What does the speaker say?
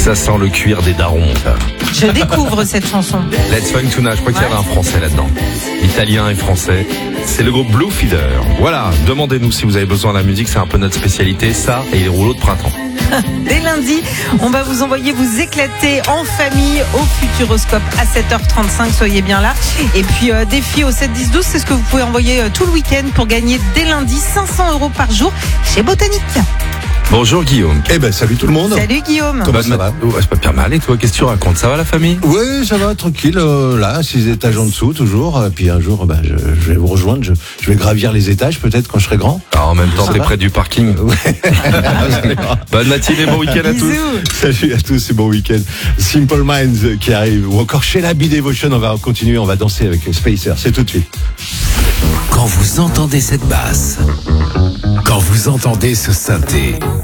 Ça sent le cuir des darons, ça. Je découvre cette chanson. Let's Funk Tonight, je crois qu'il y avait un français là-dedans. Italien et français. C'est le groupe Blue Feeder. Voilà, demandez-nous si vous avez besoin de la musique, c'est un peu notre spécialité, ça et les rouleaux de printemps. Dès lundi, on va vous envoyer vous éclater en famille au Futuroscope à 7h35, soyez bien là. Et puis défi au 7-10-12, c'est ce que vous pouvez envoyer tout le week-end pour gagner dès lundi 500 € par jour chez Botanique. Bonjour Guillaume. Eh ben, salut tout le monde. Salut Guillaume. Comment ça va? Ouais, c'est pas pire mal. Et toi, qu'est-ce que tu racontes? Ça va la famille? Oui, ça va, tranquille. Là, 6 étages en dessous, toujours. Puis un jour, je vais vous rejoindre. Je vais gravir les étages, peut-être, quand je serai grand. Alors, en même temps, Ça t'es va près du parking. Ouais. Bonne matinée, bon week-end à tous. Bisous. Salut à tous et bon week-end. Simple Minds qui arrive. Ou encore Sheila B Devotion. On va continuer, on va danser avec Spacer. C'est tout de suite. Quand vous entendez cette basse, quand vous entendez ce synthé,